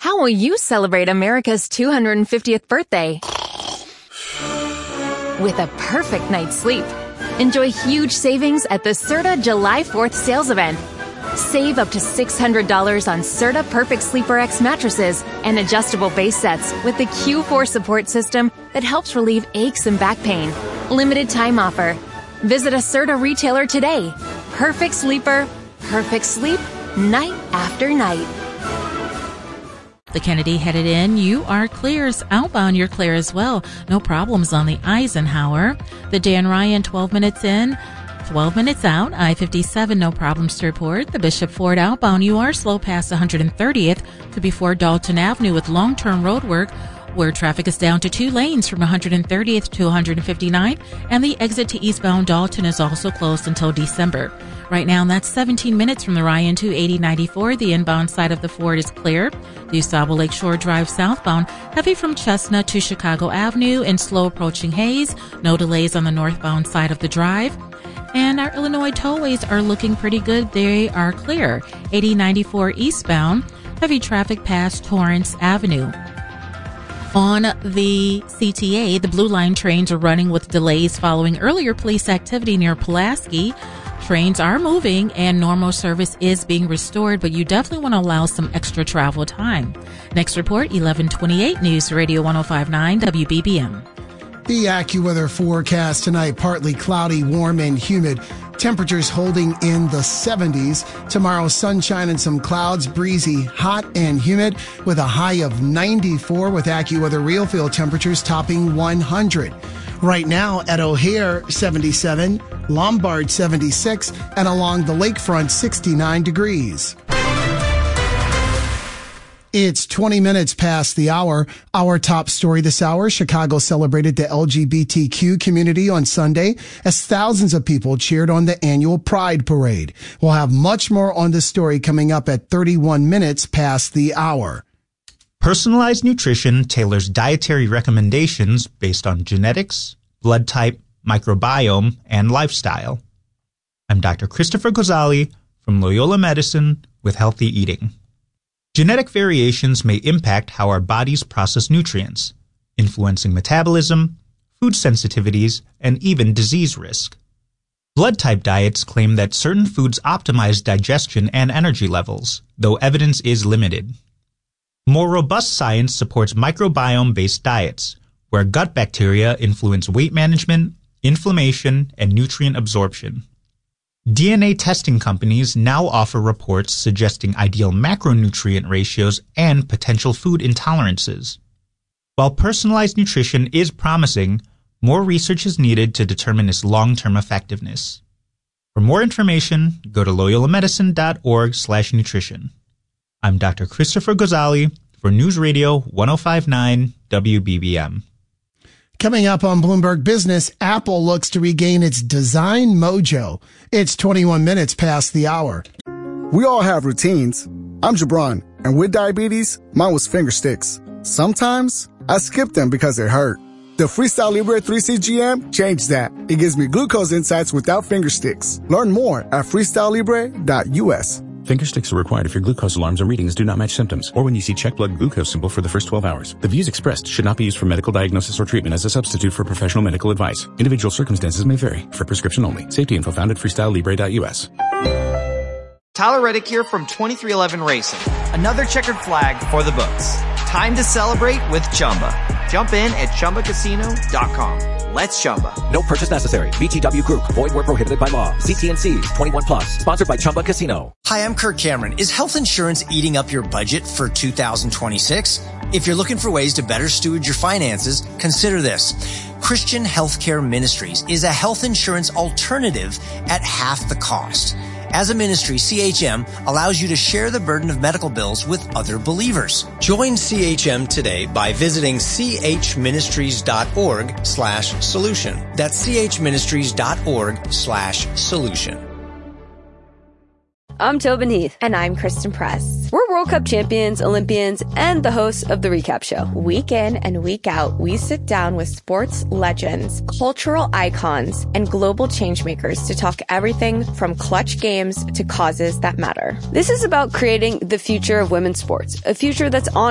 How will you celebrate America's 250th birthday? With a perfect night's sleep. Enjoy huge savings at the Serta July 4th sales event. Save up to $600 on Serta Perfect Sleeper X mattresses and adjustable base sets with the Q4 support system that helps relieve aches and back pain. Limited time offer. Visit a Serta retailer today. Perfect sleeper, perfect sleep, night after night. The Kennedy headed in. You are clear. Outbound, you're clear as well. No problems on the Eisenhower. The Dan Ryan, 12 minutes in, 12 minutes out. I-57, no problems to report. The Bishop Ford outbound, you are slow past 130th to before Dalton Avenue with long-term road work, where traffic is down to 2 lanes from 130th to 159th, and the exit to eastbound Dalton is also closed until December. Right now, that's 17 minutes from the Ryan to 8094. The inbound side of the Ford is clear. The Eusabo Lakeshore Drive southbound, heavy from Chestnut to Chicago Avenue and slow approaching Hayes. No delays on the northbound side of the drive. And our Illinois tollways are looking pretty good. They are clear. 8094 eastbound, heavy traffic past Torrance Avenue. On the CTA, the Blue Line trains are running with delays following earlier police activity near Pulaski. Trains are moving and normal service is being restored, but you definitely want to allow some extra travel time. Next report, 1128 News Radio 105.9 WBBM. The AccuWeather forecast tonight, partly cloudy, warm, and humid. Temperatures holding in the 70s. Tomorrow, sunshine and some clouds, breezy, hot, and humid with a high of 94 with AccuWeather real field temperatures topping 100. Right now at O'Hare, 77, Lombard, 76, and along the lakefront, 69 degrees. It's 20 minutes past the hour. Our top story this hour, Chicago celebrated the LGBTQ community on Sunday as thousands of people cheered on the annual Pride Parade. We'll have much more on this story coming up at 31 minutes past the hour. Personalized nutrition tailors dietary recommendations based on genetics, blood type, microbiome, and lifestyle. I'm Dr. Christopher Gozali from Loyola Medicine with Healthy Eating. Genetic variations may impact how our bodies process nutrients, influencing metabolism, food sensitivities, and even disease risk. Blood type diets claim that certain foods optimize digestion and energy levels, though evidence is limited. More robust science supports microbiome-based diets, where gut bacteria influence weight management, inflammation, and nutrient absorption. DNA testing companies now offer reports suggesting ideal macronutrient ratios and potential food intolerances. While personalized nutrition is promising, more research is needed to determine its long-term effectiveness. For more information, go to loyolamedicine.org/nutrition. I'm Dr. Christopher Gozali for News Radio 105.9 WBBM. Coming up on Bloomberg Business, Apple looks to regain its design mojo. It's 21 minutes past the hour. We all have routines. I'm Jabron, and with diabetes, mine was finger sticks. Sometimes I skip them because it hurt. The Freestyle Libre 3CGM changed that. It gives me glucose insights without finger sticks. Learn more at freestylelibre.us. Finger sticks are required if your glucose alarms or readings do not match symptoms, or when you see check blood glucose symbol for the first 12 hours. The views expressed should not be used for medical diagnosis or treatment as a substitute for professional medical advice. Individual circumstances may vary. For prescription only. Safety info found at freestylelibre.us. Tyler Reddick here from 2311 Racing. Another checkered flag for the books. Time to celebrate with Chumba. Jump in at ChumbaCasino.com. Let's Chumba. No purchase necessary. VGW Group. Void where prohibited by law. CT&Cs. 21 plus. Sponsored by Chumba Casino. Hi, I'm Kirk Cameron. Is health insurance eating up your budget for 2026? If you're looking for ways to better steward your finances, consider this. Christian Healthcare Ministries is a health insurance alternative at half the cost. As a ministry, CHM allows you to share the burden of medical bills with other believers. Join CHM today by visiting chministries.org/solution. That's chministries.org/solution. I'm Tobin Heath. And I'm Kristen Press. We're World Cup champions, Olympians, and the hosts of The Recap Show. Week in and week out, we sit down with sports legends, cultural icons, and global changemakers to talk everything from clutch games to causes that matter. This is about creating the future of women's sports, a future that's on